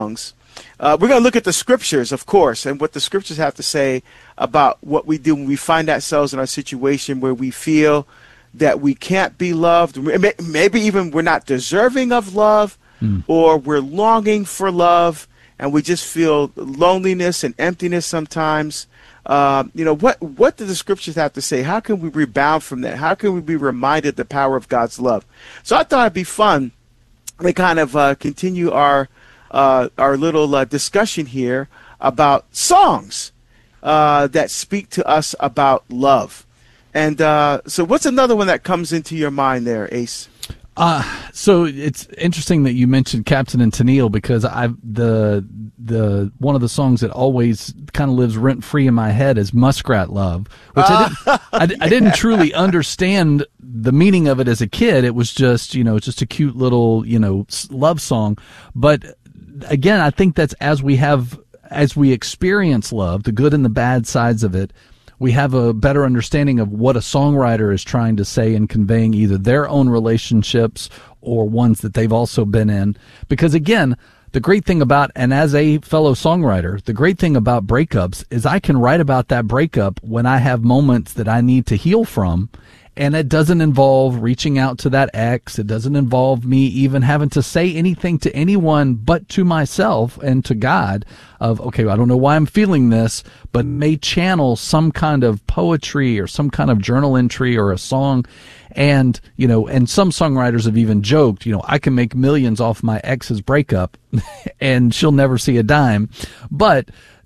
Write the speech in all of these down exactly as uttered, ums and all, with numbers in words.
Uh, we're going to look at the scriptures, of course, and what the scriptures have to say about what we do when we find ourselves in a situation where we feel that we can't be loved, maybe even we're not deserving of love, mm. or we're longing for love, and we just feel loneliness and emptiness sometimes. Uh, you know, what what do the scriptures have to say? How can we rebound from that? How can we be reminded the power of God's love? So I thought it'd be fun to kind of uh, continue our uh, our little uh, discussion here about songs uh, that speak to us about love. And uh, so what's another one that comes into your mind there, Ace? Uh, so it's interesting that you mentioned Captain and Tennille, because I the the one of the songs that always kind of lives rent free in my head is Muskrat Love, which uh, I, didn't, I, I didn't truly understand the meaning of it as a kid. It was just, you know, just a cute little, you know, love song. But again, I think that's as we have as we experience love, the good and the bad sides of it, we have a better understanding of what a songwriter is trying to say in conveying either their own relationships or ones that they've also been in. Because again, the great thing about, and as a fellow songwriter, the great thing about breakups is I can write about that breakup when I have moments that I need to heal from. And it doesn't involve reaching out to that ex. It doesn't involve me even having to say anything to anyone but to myself and to God of, okay, I don't know why I'm feeling this, but may channel some kind of poetry or some kind of journal entry or a song. And, you know, and some songwriters have even joked, you know, I can make millions off my ex's breakup and she'll never see a dime. But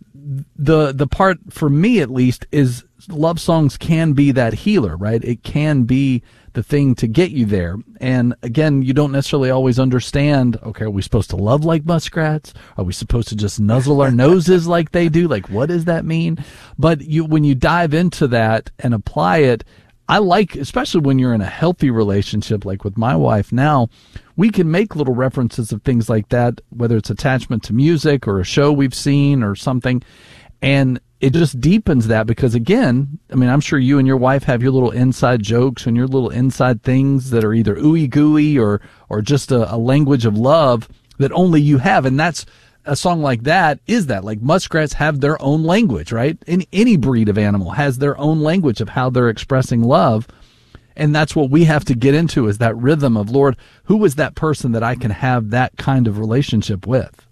the the part for me, at least, is love songs can be that healer, right? It can be the thing to get you there. And again, you don't necessarily always understand, okay, are we supposed to love like muskrats? Are we supposed to just nuzzle our noses like they do? Like, what does that mean? But you, when you dive into that and apply it, I like, especially when you're in a healthy relationship, like with my wife now, we can make little references of things like that, whether it's attachment to music or a show we've seen or something. And it just deepens that because, again, I mean, I'm sure you and your wife have your little inside jokes and your little inside things that are either ooey gooey or, or just a, a language of love that only you have. And that's a song like that is that. Like muskrats have their own language, right? In any breed of animal has their own language of how they're expressing love. And that's what we have to get into is that rhythm of, Lord, who is that person that I can have that kind of relationship with?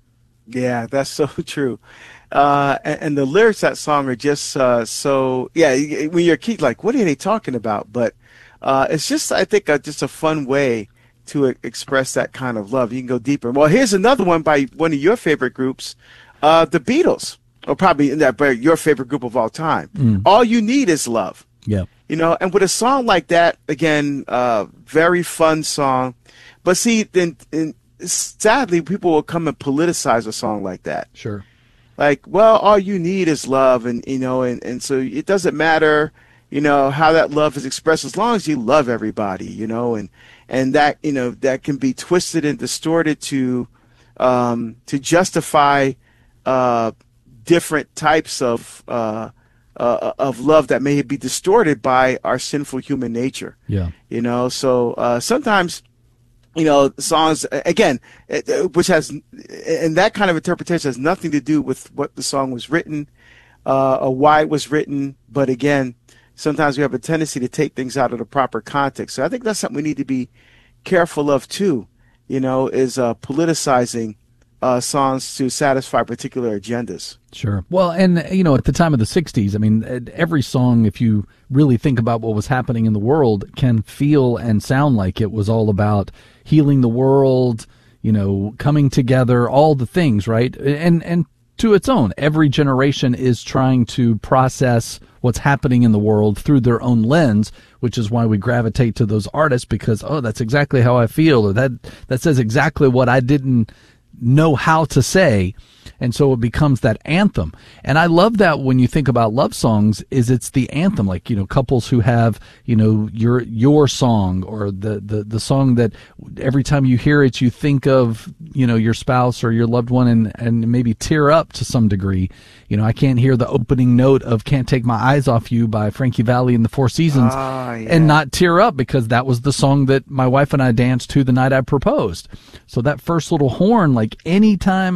Yeah, that's so true. Uh, and, and the lyrics of that song are just uh, so, yeah, when you're a kid, like, what are they talking about? But uh, it's just, I think, uh, just a fun way to express that kind of love. You can go deeper. Well, here's another one by one of your favorite groups, uh, the Beatles, or probably that your favorite group of all time. Mm. All You Need Is Love. Yeah. You know, and with a song like that, again, uh, very fun song. But see, then and sadly, people will come and politicize a song like that. Sure. Like, well, all you need is love, and you know, and, and so it doesn't matter, you know, how that love is expressed as long as you love everybody, you know, and and that, you know, that can be twisted and distorted to um, to justify uh, different types of uh, uh, of love that may be distorted by our sinful human nature. Yeah, you know, so uh, sometimes, you know, songs, again, which has, and that kind of interpretation has nothing to do with what the song was written uh, or why it was written. But again, sometimes we have a tendency to take things out of the proper context. So I think that's something we need to be careful of too, you know, is uh, politicizing uh, songs to satisfy particular agendas. Sure. Well, and, you know, at the time of the sixties, I mean, every song, if you really think about what was happening in the world, can feel and sound like it was all about healing the world, you know, coming together, all the things, right? And and to its own, every generation is trying to process what's happening in the world through their own lens, which is why we gravitate to those artists because, oh, that's exactly how I feel, or that that says exactly what I didn't know how to say. And so it becomes that anthem. And I love that when you think about love songs, is it's the anthem, like, you know, couples who have, you know, your, your song, or the, the, the song that every time you hear it, you think of, you know, your spouse or your loved one, and, and maybe tear up to some degree. You know, I can't hear the opening note of Can't Take My Eyes Off You by Frankie Valli and the Four Seasons oh, yeah. and not tear up, because that was the song that my wife and I danced to the night I proposed. So that first little horn, like anytime